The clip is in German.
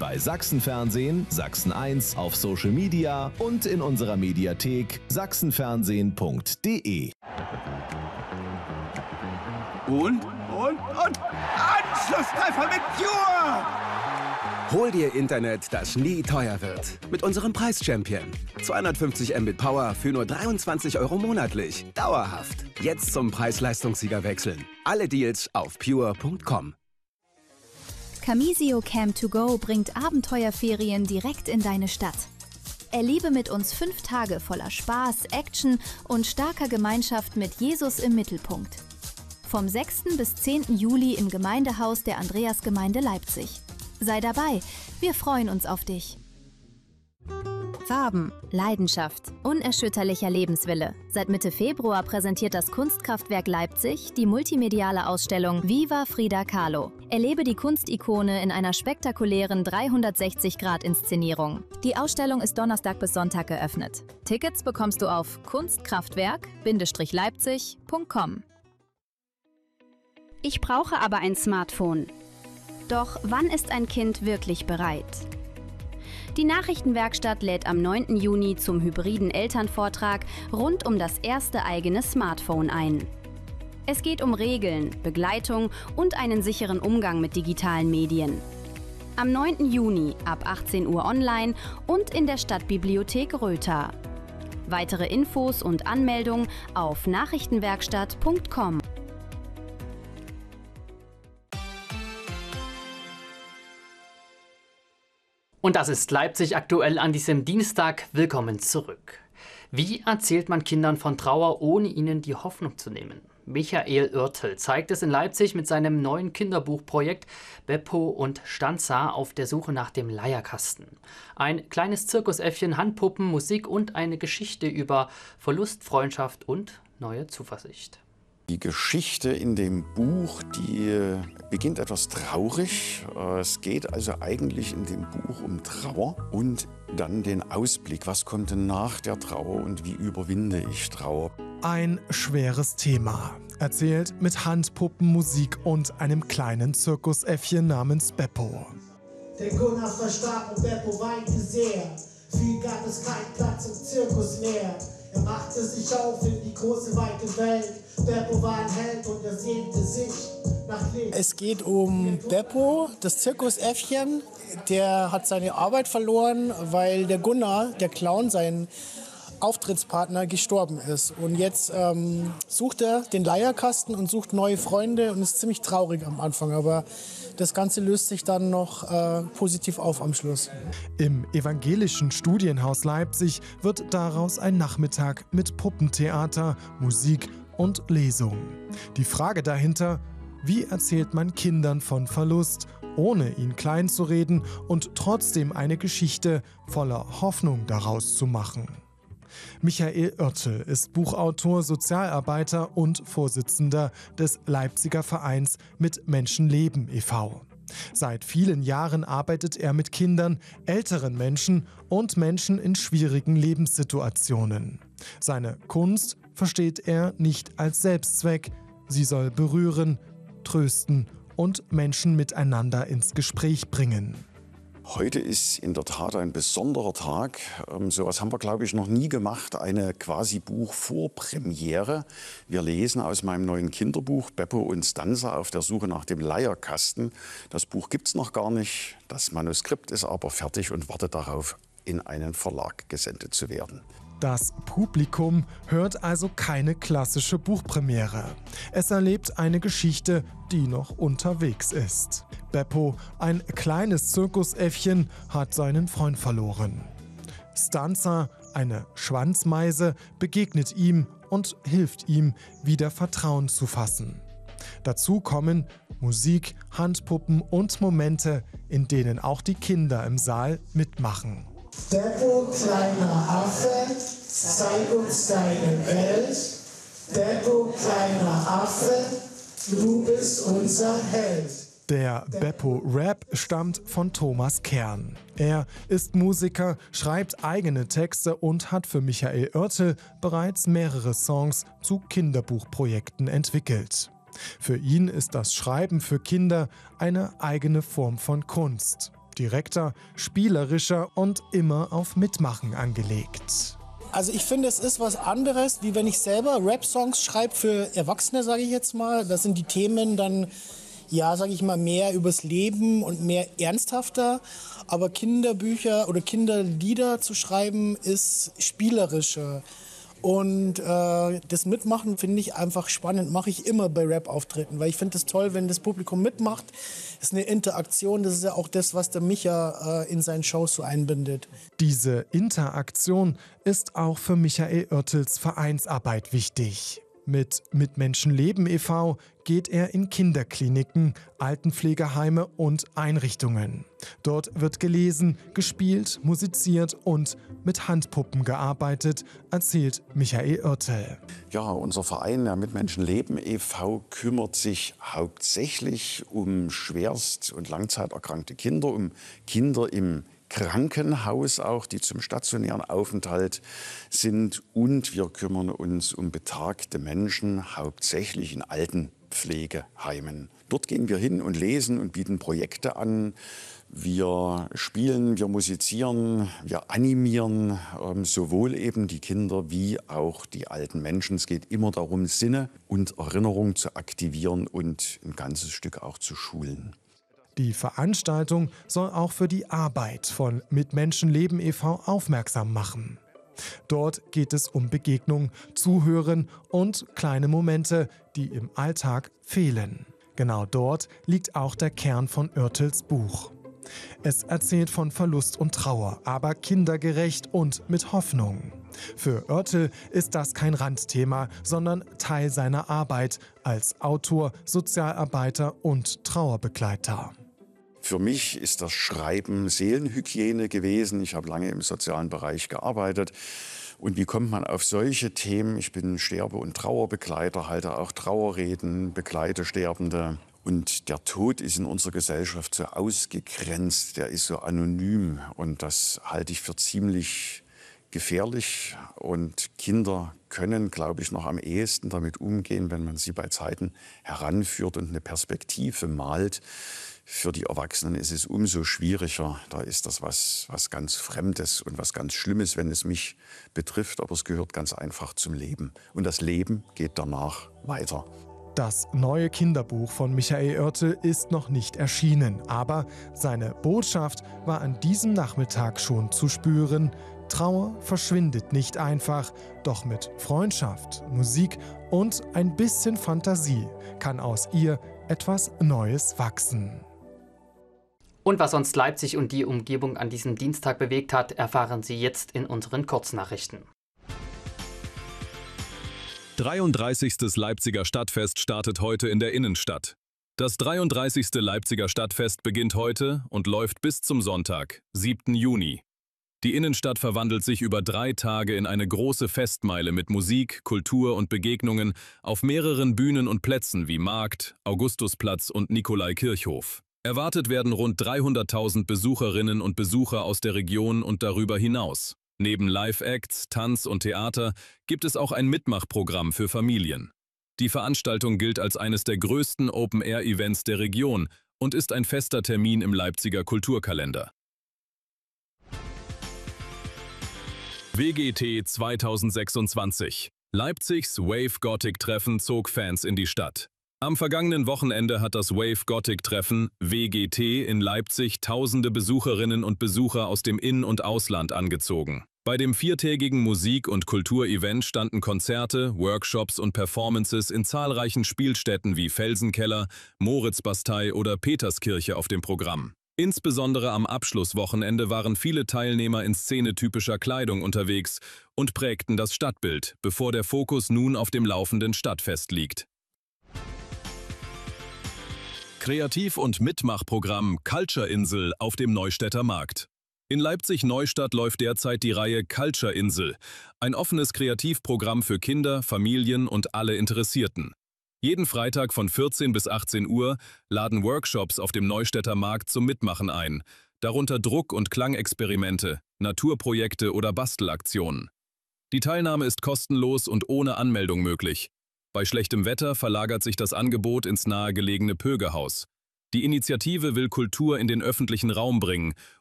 bei Sachsenfernsehen, Sachsen 1, auf Social Media und in unserer Mediathek sachsenfernsehen.de. Und Anschlusstreffer mit Pure! Hol dir Internet, das nie teuer wird. Mit unserem Preis-Champion. 250 Mbit Power für nur 23 € monatlich. Dauerhaft. Jetzt zum Preis-Leistungssieger wechseln. Alle Deals auf pure.com. Camisio Camp to Go bringt Abenteuerferien direkt in deine Stadt. Erlebe mit uns 5 Tage voller Spaß, Action und starker Gemeinschaft mit Jesus im Mittelpunkt. Vom 6. bis 10. Juli im Gemeindehaus der Andreasgemeinde Leipzig. Sei dabei, wir freuen uns auf dich. Farben, Leidenschaft, unerschütterlicher Lebenswille. Seit Mitte Februar präsentiert das Kunstkraftwerk Leipzig die multimediale Ausstellung Viva Frida Kahlo. Erlebe die Kunstikone in einer spektakulären 360-Grad-Inszenierung. Die Ausstellung ist Donnerstag bis Sonntag geöffnet. Tickets bekommst du auf kunstkraftwerk-leipzig.com. Ich brauche aber ein Smartphone. Doch wann ist ein Kind wirklich bereit? Die Nachrichtenwerkstatt lädt am 9. Juni zum hybriden Elternvortrag rund um das erste eigene Smartphone ein. Es geht um Regeln, Begleitung und einen sicheren Umgang mit digitalen Medien. Am 9. Juni ab 18 Uhr online und in der Stadtbibliothek Rötha. Weitere Infos und Anmeldung auf nachrichtenwerkstatt.com. Und das ist Leipzig aktuell an diesem Dienstag. Willkommen zurück. Wie erzählt man Kindern von Trauer, ohne ihnen die Hoffnung zu nehmen? Michael Oertel zeigt es in Leipzig mit seinem neuen Kinderbuchprojekt Beppo und Stanza auf der Suche nach dem Leierkasten. Ein kleines Zirkusäffchen, Handpuppen, Musik und eine Geschichte über Verlust, Freundschaft und neue Zuversicht. Die Geschichte in dem Buch, die beginnt etwas traurig. Es geht also eigentlich in dem Buch um Trauer und dann den Ausblick. Was kommt denn nach der Trauer und wie überwinde ich Trauer? Ein schweres Thema. Erzählt mit Handpuppen, Musik und einem kleinen Zirkusäffchen namens Beppo. Der Gunnar verstarb und Beppo weinte sehr. Viel gab es keinen Platz im Zirkus mehr. Er machte sich auf in die große, weite Welt. Beppo war ein Held und er sehnte sich nach Leben. Es geht um Beppo, das Zirkusäffchen. Der hat seine Arbeit verloren, weil der Gunnar, der Clown, sein Auftrittspartner, gestorben ist. Und jetzt sucht er den Leierkasten und sucht neue Freunde und ist ziemlich traurig am Anfang. Aber das Ganze löst sich dann noch positiv auf am Schluss. Im Evangelischen Studienhaus Leipzig wird daraus ein Nachmittag mit Puppentheater, Musik und Lesung. Die Frage dahinter: Wie erzählt man Kindern von Verlust, ohne ihn klein zu reden und trotzdem eine Geschichte voller Hoffnung daraus zu machen? Michael Oertel ist Buchautor, Sozialarbeiter und Vorsitzender des Leipziger Vereins Mit Menschen leben e.V. Seit vielen Jahren arbeitet er mit Kindern, älteren Menschen und Menschen in schwierigen Lebenssituationen. Seine Kunst versteht er nicht als Selbstzweck. Sie soll berühren, trösten und Menschen miteinander ins Gespräch bringen. Heute ist in der Tat ein besonderer Tag. Sowas haben wir, glaube ich, noch nie gemacht. Eine quasi Buchvorpremiere. Wir lesen aus meinem neuen Kinderbuch Beppo und Stanza auf der Suche nach dem Leierkasten. Das Buch gibt es noch gar nicht. Das Manuskript ist aber fertig und wartet darauf, in einen Verlag gesendet zu werden. Das Publikum hört also keine klassische Buchpremiere. Es erlebt eine Geschichte, die noch unterwegs ist. Beppo, ein kleines Zirkusäffchen, hat seinen Freund verloren. Stanza, eine Schwanzmeise, begegnet ihm und hilft ihm, wieder Vertrauen zu fassen. Dazu kommen Musik, Handpuppen und Momente, in denen auch die Kinder im Saal mitmachen. Beppo, kleiner Affe, zeig uns deine Welt. Beppo, kleiner Affe, du bist unser Held. Der Beppo-Rap stammt von Thomas Kern. Er ist Musiker, schreibt eigene Texte und hat für Michael Oertel bereits mehrere Songs zu Kinderbuchprojekten entwickelt. Für ihn ist das Schreiben für Kinder eine eigene Form von Kunst. direkter, spielerischer und immer auf Mitmachen angelegt. Also ich finde, es ist was anderes, wie wenn ich selber Rap-Songs schreibe für Erwachsene, sage ich jetzt mal. Da sind die Themen dann, ja, sage ich mal, mehr übers Leben und mehr ernsthafter. Aber Kinderbücher oder Kinderlieder zu schreiben, ist spielerischer. Und das Mitmachen finde ich einfach spannend, mache ich immer bei Rap-Auftritten, weil ich finde es toll, wenn das Publikum mitmacht. Das ist eine Interaktion, das ist ja auch das, was der Micha in seinen Shows so einbindet. Diese Interaktion ist auch für Michael Oertels Vereinsarbeit wichtig. Mit Mitmenschen leben e.V. geht er in Kinderkliniken, Altenpflegeheime und Einrichtungen. Dort wird gelesen, gespielt, musiziert und mit Handpuppen gearbeitet, erzählt Michael Oertel. Ja, unser Verein, der Mitmenschen leben e.V., kümmert sich hauptsächlich um schwerst- und langzeiterkrankte Kinder, um Kinder im Krankenhaus auch, die zum stationären Aufenthalt sind. Und wir kümmern uns um betagte Menschen, hauptsächlich in Altenpflegeheimen. Dort gehen wir hin und lesen und bieten Projekte an. Wir spielen, wir musizieren, wir animieren sowohl eben die Kinder wie auch die alten Menschen. Es geht immer darum, Sinne und Erinnerung zu aktivieren und ein ganzes Stück auch zu schulen. Die Veranstaltung soll auch für die Arbeit von Mitmenschen leben e.V. aufmerksam machen. Dort geht es um Begegnung, Zuhören und kleine Momente, die im Alltag fehlen. Genau dort liegt auch der Kern von Oertels Buch. Es erzählt von Verlust und Trauer, aber kindergerecht und mit Hoffnung. Für Oertel ist das kein Randthema, sondern Teil seiner Arbeit als Autor, Sozialarbeiter und Trauerbegleiter. Für mich ist das Schreiben Seelenhygiene gewesen. Ich habe lange im sozialen Bereich gearbeitet. Und wie kommt man auf solche Themen? Ich bin Sterbe- und Trauerbegleiter, halte auch Trauerreden, begleite Sterbende. Und der Tod ist in unserer Gesellschaft so ausgegrenzt, der ist so anonym. Und das halte ich für ziemlich gefährlich. Und Kinder können, glaube ich, noch am ehesten damit umgehen, wenn man sie bei Zeiten heranführt und eine Perspektive malt. Für die Erwachsenen ist es umso schwieriger. Da ist das was ganz Fremdes und was ganz Schlimmes, wenn es mich betrifft. Aber es gehört ganz einfach zum Leben. Und das Leben geht danach weiter. Das neue Kinderbuch von Michael Oertel ist noch nicht erschienen. Aber seine Botschaft war an diesem Nachmittag schon zu spüren. Trauer verschwindet nicht einfach, doch mit Freundschaft, Musik und ein bisschen Fantasie kann aus ihr etwas Neues wachsen. Und was sonst Leipzig und die Umgebung an diesem Dienstag bewegt hat, erfahren Sie jetzt in unseren Kurznachrichten. 33. Leipziger Stadtfest startet heute in der Innenstadt. Das 33. Leipziger Stadtfest beginnt heute und läuft bis zum Sonntag, 7. Juni. Die Innenstadt verwandelt sich über 3 Tage in eine große Festmeile mit Musik, Kultur und Begegnungen auf mehreren Bühnen und Plätzen wie Markt, Augustusplatz und Nikolaikirchhof. Erwartet werden rund 300.000 Besucherinnen und Besucher aus der Region und darüber hinaus. Neben Live-Acts, Tanz und Theater gibt es auch ein Mitmachprogramm für Familien. Die Veranstaltung gilt als eines der größten Open-Air-Events der Region und ist ein fester Termin im Leipziger Kulturkalender. WGT 2026. Leipzigs Wave Gothic Treffen zog Fans in die Stadt. Am vergangenen Wochenende hat das Wave Gothic Treffen WGT in Leipzig tausende Besucherinnen und Besucher aus dem In- und Ausland angezogen. Bei dem 4-tägigen Musik- und Kulturevent standen Konzerte, Workshops und Performances in zahlreichen Spielstätten wie Felsenkeller, Moritzbastei oder Peterskirche auf dem Programm. Insbesondere am Abschlusswochenende waren viele Teilnehmer in szenetypischer Kleidung unterwegs und prägten das Stadtbild, bevor der Fokus nun auf dem laufenden Stadtfest liegt. Kreativ- und Mitmachprogramm Culture Insel auf dem Neustädter Markt. In Leipzig-Neustadt läuft derzeit die Reihe Culture Insel, ein offenes Kreativprogramm für Kinder, Familien und alle Interessierten. Jeden Freitag von 14 bis 18 Uhr laden Workshops auf dem Neustädter Markt zum Mitmachen ein, darunter Druck- und Klangexperimente, Naturprojekte oder Bastelaktionen. Die Teilnahme ist kostenlos und ohne Anmeldung möglich. Bei schlechtem Wetter verlagert sich das Angebot ins nahegelegene Pögehaus. Die Initiative will Kultur in den öffentlichen Raum bringen